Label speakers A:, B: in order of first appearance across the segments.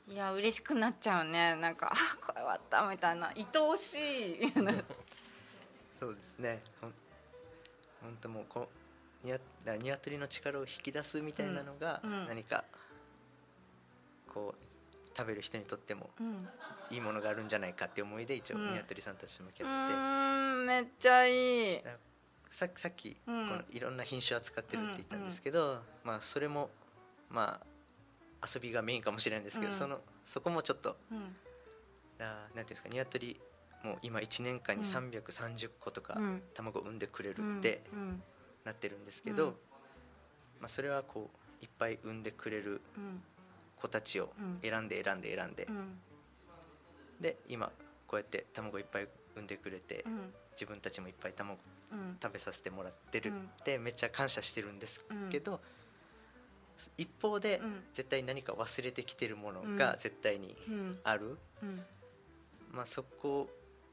A: いや嬉しくなっちゃうね。なんかこれ終わったみたいな、愛おしい
B: そうですね。本当もう鶏の力を引き出すみたいなのが何かこう食べる人にとってもいいものがあるんじゃないかっていう思いで一応鶏さんたちと向き合ってて、
A: めっちゃいい。
B: さっきこのいろんな品種扱ってるって言ったんですけど、まあそれもまあ遊びがメインかもしれないんですけど、そこもちょっとなんていうんですか、鶏もう今1年間に330個とか卵を産んでくれるってなってるんですけど、まあそれはこういっぱい産んでくれる子たちを選んでで今こうやって卵いっぱい産んでくれて、自分たちもいっぱい卵食べさせてもらってるってめっちゃ感謝してるんですけど、一方で絶対何か忘れてきてるものが絶対にある。まあそこ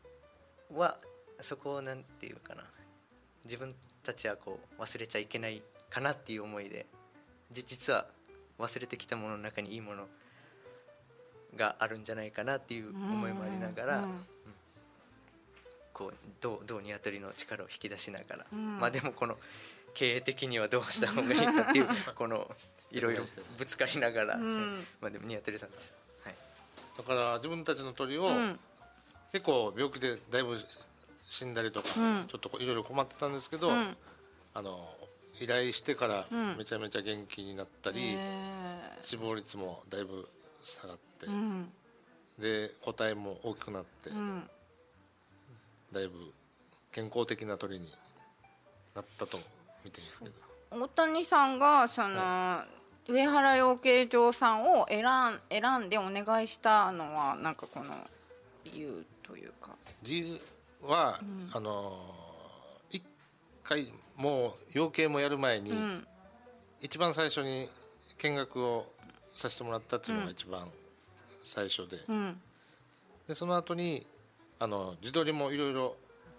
B: をなんていうかな、自分たちはこう忘れちゃいけないかなっていう思いで、実は忘れてきたものの中にいいものがあるんじゃないかなっていう思いもありながら、こうどう鶏の力を引き出しながら、まあでもこの経営的にはどうした方がいいかっていうこのいろいろぶつかりながら、まあでも鶏さんとして、
C: だから自分たちの鳥を結構病気でだいぶ死んだりとか、ちょっといろいろ困ってたんですけど、依頼してからめちゃめちゃ元気になったり、死亡率もだいぶ下がって、で個体も大きくなって、だいぶ健康的な鳥になったと見てるんですけど、
A: 大谷さんがその、上原養鶏場さんを選んでお願いしたのはなんかこの理由というか。
C: 理由は、一回もう養鶏もやる前に、一番最初に見学をさせてもらったっていうのが一番最初で、でその後に地鶏もいろいろ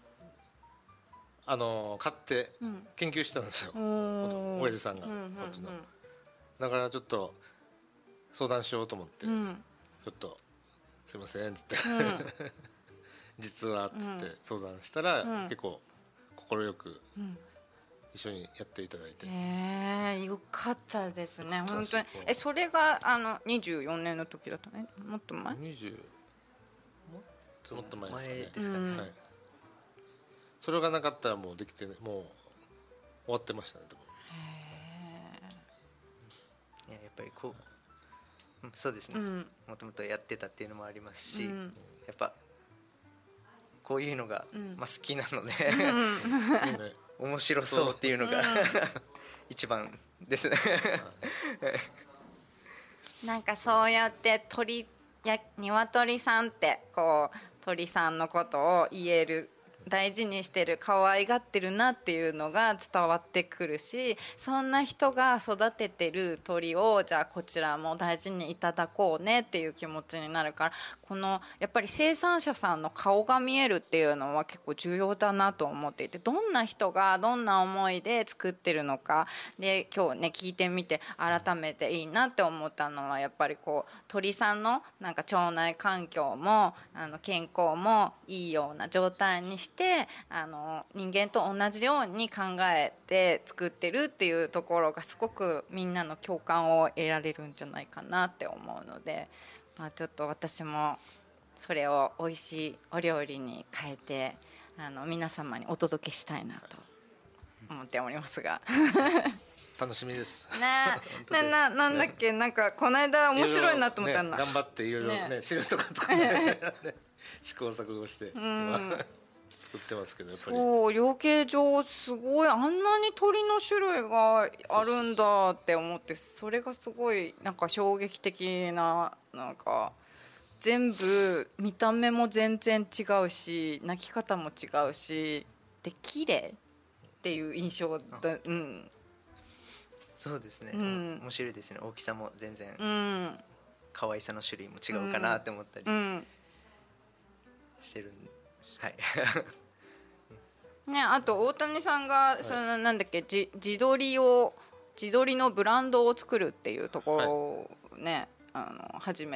C: 買って研究してたんですよ、親父さんが、こっちの。だからちょっと相談しようと思って、ちょっとすいませんっつって実はっつって相談したら、結構快く一緒にやっていただいて、
A: よかったですね本当に。それが24年の時だったね。もっと前？
C: もっと前
B: で
C: すかね。それがなかったらもうできて、もう終わってましたね多分。
B: やっぱりこうそうですね、もともとやってたっていうのもありますし、やっぱこういうのが、まあ、好きなので面白そうっていうのが一番ですね
A: なんかそうやって鶏さんってこう鳥さんのことを言える、大事にしてる、可愛がってるなっていうのが伝わってくるし、そんな人が育ててる鳥をじゃあこちらも大事にいただこうねっていう気持ちになるから、このやっぱり生産者さんの顔が見えるっていうのは結構重要だなと思っていて、どんな人がどんな思いで作ってるのかで今日ね聞いてみて改めていいなって思ったのは、やっぱりこう鳥さんのなんか腸内環境も健康もいいような状態にして人間と同じように考えて作ってるっていうところがすごくみんなの共感を得られるんじゃないかなって思うので、まあ、ちょっと私もそれを美味しいお料理に変えて皆様にお届けしたいなと思っておりますが
C: 楽しみです
A: なんだっけ、なんかこの間面白いなと思ったの、
C: 頑張っていろいろね汁とか作って試行錯誤して作ってますけど、やっぱり
A: そう養鶏場すごい、あんなに鳥の種類があるんだって思って、それがすごいなんか衝撃的な、なんか全部見た目も全然違うし鳴き方も違うしで綺麗っていう印象だ。
B: そうですね、面白いですね。大きさも全然、可愛さの種類も違うかなって思ったりしてるんで、
A: ね、あと大谷さんがそのなんだっけ、地鶏のブランドを作るっていうところをね、始め